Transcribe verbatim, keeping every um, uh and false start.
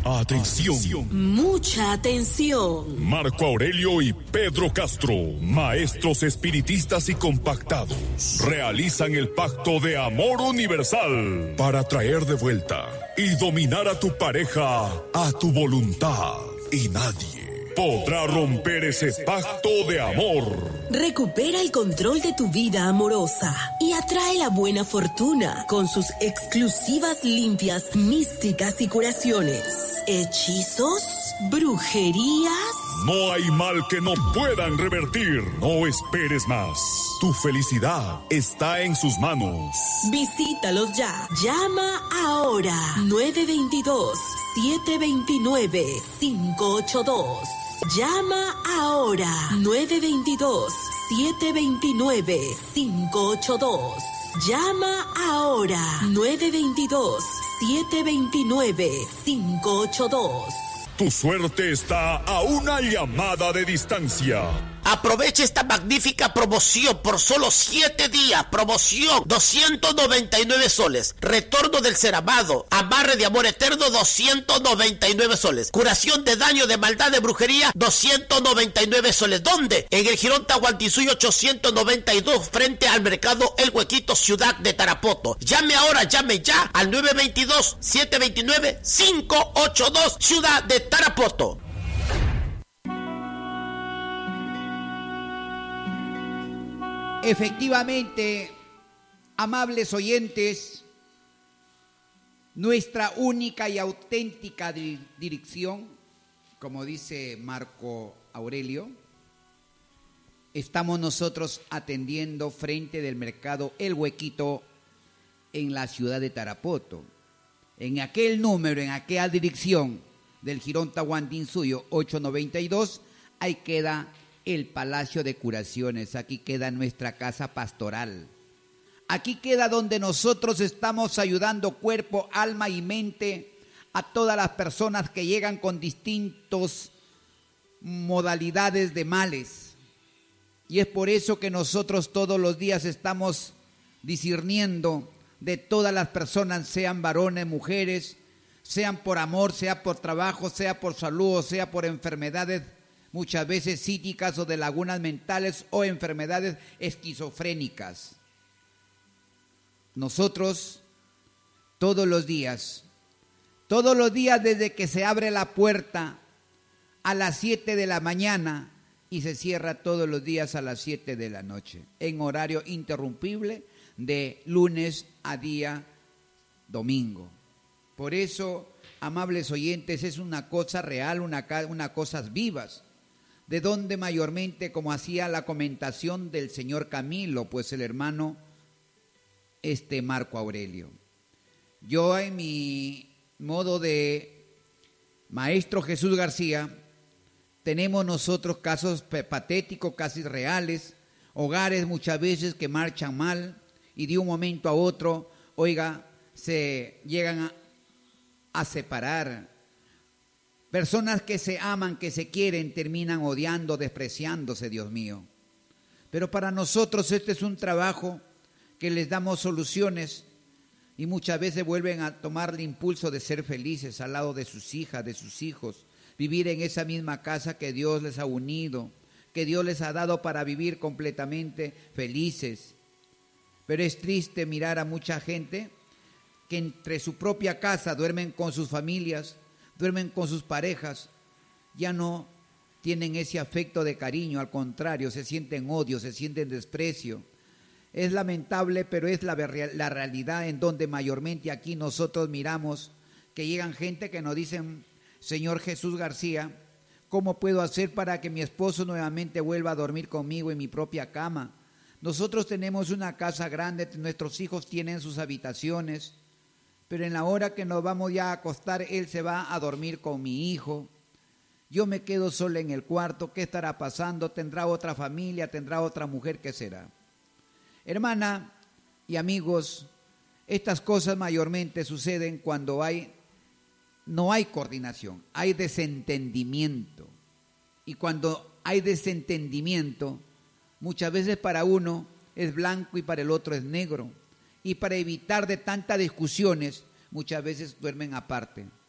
Atención. Mucha atención. Marco Aurelio y Pedro Castro, maestros espiritistas y compactados, realizan el pacto de amor universal para traer de vuelta y dominar a tu pareja a tu voluntad. Y nadie podrá romper ese pacto de amor. Recupera el control de tu vida amorosa y atrae la buena fortuna con sus exclusivas limpias místicas y curaciones. ¿Hechizos? ¿Brujerías? No hay mal que no puedan revertir. No esperes más. Tu felicidad está en sus manos. Visítalos ya. Llama ahora. nueve dos dos, siete dos nueve, cinco ocho dos. Llama ahora. nueve dos dos, siete dos nueve, cinco ocho dos. Llama ahora. nueve dos dos, siete dos nueve, cinco ocho dos. Tu suerte está a una llamada de distancia. Aprovecha esta magnífica promoción por solo siete días. Promoción doscientos noventa y nueve soles. Retorno del ser amado. Amarre de amor eterno doscientos noventa y nueve soles. Curación de daño, de maldad, de brujería doscientos noventa y nueve soles. ¿Dónde? En el Jirón Tahuantinsuyo ochocientos noventa y dos, frente al mercado El Huequito, ciudad de Tarapoto. Llame ahora, llame ya al nueve dos dos, siete dos nueve, cinco ocho dos, ciudad de Tarapoto. Efectivamente, amables oyentes, nuestra única y auténtica di- dirección, como dice Marco Aurelio, estamos nosotros atendiendo frente del mercado El Huequito en la ciudad de Tarapoto. En aquel número, en aquella dirección del Jirón Tahuantinsuyo ochocientos noventa y dos, ahí queda el Palacio de Curaciones, aquí queda nuestra casa pastoral. Aquí queda donde nosotros estamos ayudando cuerpo, alma y mente a todas las personas que llegan con distintas modalidades de males. Y es por eso que nosotros todos los días estamos discerniendo de todas las personas, sean varones, mujeres, sean por amor, sea por trabajo, sea por salud o sea por enfermedades muchas veces psíquicas o de lagunas mentales o enfermedades esquizofrénicas. Nosotros todos los días, todos los días desde que se abre la puerta a las siete de la mañana y se cierra todos los días a las siete de la noche, en horario interrumpible de lunes a día domingo. Por eso, amables oyentes, es una cosa real, una, una cosas vivas, de donde mayormente, como hacía la comentación del señor Camilo, pues el hermano este Marco Aurelio. Yo en mi modo de maestro Jesús García, tenemos nosotros casos patéticos, casi reales, hogares muchas veces que marchan mal y de un momento a otro, oiga, se llegan a, a separar. Personas que se aman, que se quieren, terminan odiando, despreciándose, Dios mío. Pero para nosotros este es un trabajo que les damos soluciones y muchas veces vuelven a tomar el impulso de ser felices al lado de sus hijas, de sus hijos, vivir en esa misma casa que Dios les ha unido, que Dios les ha dado para vivir completamente felices. Pero es triste mirar a mucha gente que entre su propia casa duermen con sus familias, duermen con sus parejas, ya no tienen ese afecto de cariño, al contrario, se sienten odio, se sienten desprecio. Es lamentable, pero es la, la realidad en donde mayormente aquí nosotros miramos que llegan gente que nos dicen, Señor Jesús García, ¿cómo puedo hacer para que mi esposo nuevamente vuelva a dormir conmigo en mi propia cama? Nosotros tenemos una casa grande, nuestros hijos tienen sus habitaciones, pero en la hora que nos vamos ya a acostar, él se va a dormir con mi hijo. Yo me quedo sola en el cuarto. ¿Qué estará pasando? ¿Tendrá otra familia? ¿Tendrá otra mujer? ¿Qué será? Hermana y amigos, estas cosas mayormente suceden cuando hay, no hay coordinación, hay desentendimiento. Y cuando hay desentendimiento, muchas veces para uno es blanco y para el otro es negro. Y para evitar de tantas discusiones, muchas veces duermen aparte.